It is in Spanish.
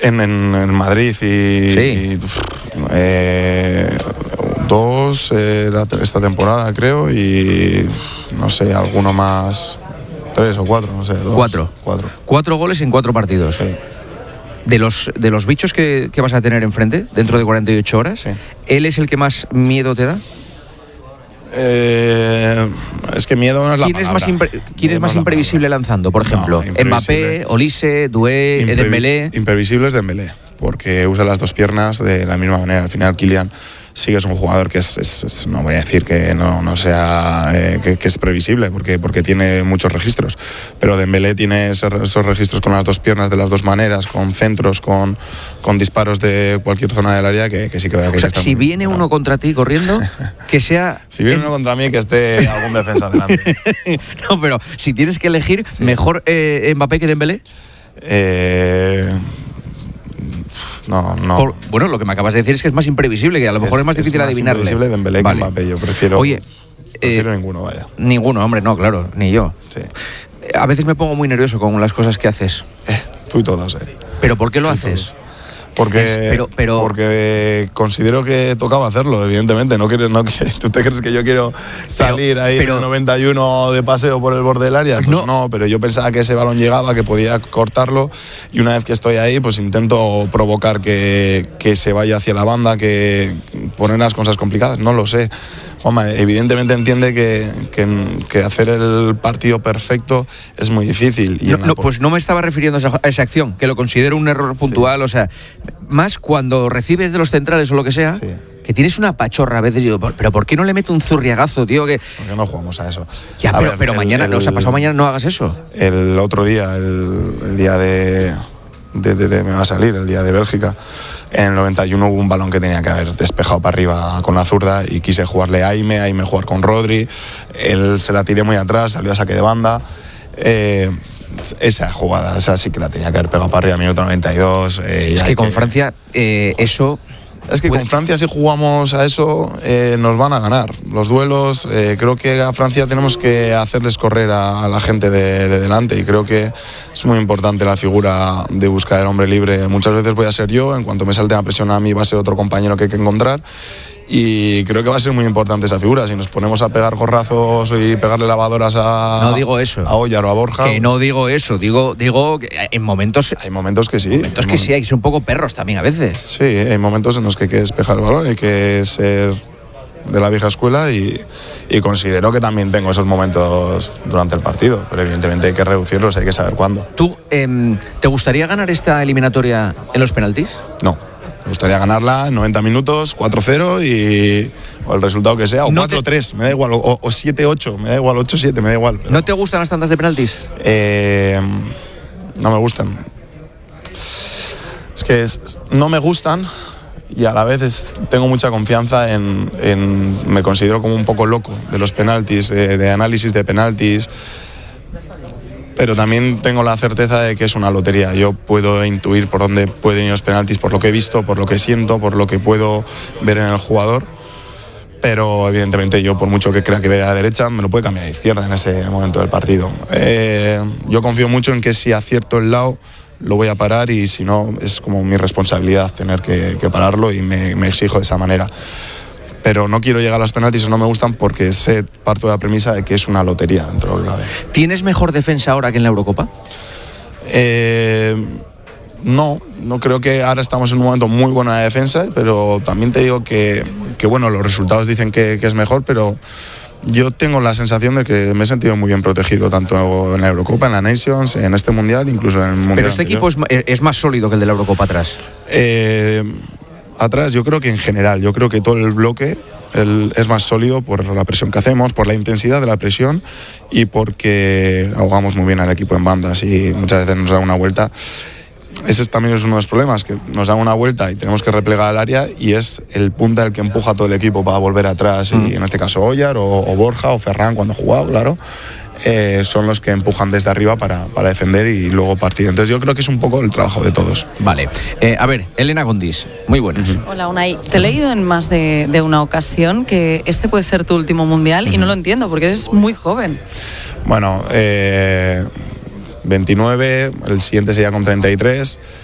En Madrid y 2 esta temporada creo, y no sé, alguno más, 3 o 4, no sé. 4 goles en 4 partidos. Sí. De los bichos que vas a tener enfrente dentro de 48 horas, sí. ¿Él es el que más miedo te da? Es que miedo no es la palabra. ¿Quién es más imprevisible lanzando, por ejemplo? Mbappé, Olise, Doué, Dembélé. Imprevisible es Dembélé, porque usa las 2 piernas de la misma manera. Al final Kylian sí que es un jugador que es no voy a decir que no sea que es previsible, porque tiene muchos registros, pero Dembélé tiene esos registros con las 2 piernas de las 2 maneras, con centros, con disparos de cualquier zona del área que sí que vea que... O sea, si viene uno contra ti corriendo, que sea... Si viene uno contra mí, que esté algún defensa delante. No, pero si tienes que elegir, sí. ¿Mejor Mbappé que Dembélé? No. Bueno, lo que me acabas de decir es que es más imprevisible, que a lo mejor es más difícil adivinarle. Es más imprevisible Dembélé que Mbappé, yo prefiero... prefiero ninguno, vaya. Ninguno, hombre, no, claro, ni yo. Sí. A veces me pongo muy nervioso con las cosas que haces. Tú y todos, ¿Pero por qué lo haces? Todos. Porque considero que tocaba hacerlo, evidentemente. ¿Tú te crees que yo quiero salir en el 91 de paseo por el borde del área? Pues no, pero yo pensaba que ese balón llegaba, que podía cortarlo, y una vez que estoy ahí, pues intento provocar que se vaya hacia la banda, que poner las cosas complicadas, no lo sé. Juanma, evidentemente entiende que hacer el partido perfecto es muy difícil. Pues no me estaba refiriendo a esa acción, que lo considero un error puntual, sí. O sea, más cuando recibes de los centrales o lo que sea, sí. Que tienes una pachorra a veces. Yo, pero ¿por qué no le meto un zurriagazo, tío? ¿Por qué no jugamos a eso? Ya, pero mañana, pasado mañana no hagas eso. El otro día, el día de me va a salir, el día de Bélgica, en el 91 hubo un balón que tenía que haber despejado para arriba con la zurda y quise jugarle a Aime jugar con Rodri, él se la tiré muy atrás, salió a saque de banda. Esa jugada, esa sí que la tenía que haber pegado para arriba, minuto 92. Es que con Francia eso... Es que con Francia, si jugamos a eso, nos van a ganar los duelos. Creo que a Francia tenemos que hacerles correr a la gente de delante, y creo que es muy importante la figura de buscar el hombre libre. Muchas veces voy a ser yo, en cuanto me salte la presión a mí va a ser otro compañero que hay que encontrar, y creo que va a ser muy importante esa figura. Si nos ponemos a pegar gorrazos y pegarle lavadoras a Óyar o a Borja... Que no digo eso, digo que en momentos... Hay momentos que sí. Momentos que sí, hay que ser un poco perros también a veces. Sí, hay momentos en los que hay que despejar el balón, hay que ser de la vieja escuela, y considero que también tengo esos momentos durante el partido, pero evidentemente hay que reducirlos, hay que saber cuándo. ¿Tú te gustaría ganar esta eliminatoria en los penaltis? No. Me gustaría ganarla en 90 minutos, 4-0 o el resultado que sea, o 4-3, me da igual, o 7-8, me da igual, 8-7, me da igual. Pero... ¿No te gustan las tandas de penaltis? No me gustan. Es que no me gustan, y a la vez tengo mucha confianza me considero como un poco loco de los penaltis, de análisis de penaltis. Pero también tengo la certeza de que es una lotería. Yo puedo intuir por dónde pueden ir los penaltis, por lo que he visto, por lo que siento, por lo que puedo ver en el jugador. Pero evidentemente yo, por mucho que crea que ver a la derecha, me lo puede cambiar a la izquierda en ese momento del partido. Yo confío mucho en que si acierto el lado, lo voy a parar, y si no, es como mi responsabilidad tener que pararlo, y me exijo de esa manera. Pero no quiero llegar a los penaltis, o no me gustan, porque parto de la premisa de que es una lotería dentro del grave. ¿Tienes mejor defensa ahora que en la Eurocopa? No creo que ahora estamos en un momento muy bueno de defensa, pero también te digo que bueno, los resultados dicen que es mejor, pero yo tengo la sensación de que me he sentido muy bien protegido, tanto en la Eurocopa, en la Nations, en este Mundial, incluso en el Mundial. Pero este anterior. Equipo es más sólido que el de la Eurocopa atrás. Atrás yo creo que en general, yo creo que todo el bloque es más sólido por la presión que hacemos, por la intensidad de la presión, y porque ahogamos muy bien al equipo en bandas, y muchas veces nos da una vuelta. Ese también es uno de los problemas, que nos dan una vuelta y tenemos que replegar al área, y es el punta el que empuja a todo el equipo para volver atrás, y en este caso Óyar o Borja o Ferran cuando jugaba, claro. Son los que empujan desde arriba para defender y luego partir. Entonces yo creo que es un poco el trabajo de todos. Vale. A ver, Elena Gondis, muy buenas. Hola, Unai. Te he leído en más de una ocasión que este puede ser tu último mundial, y no lo entiendo porque eres muy joven. Bueno, 29, el siguiente sería con 33.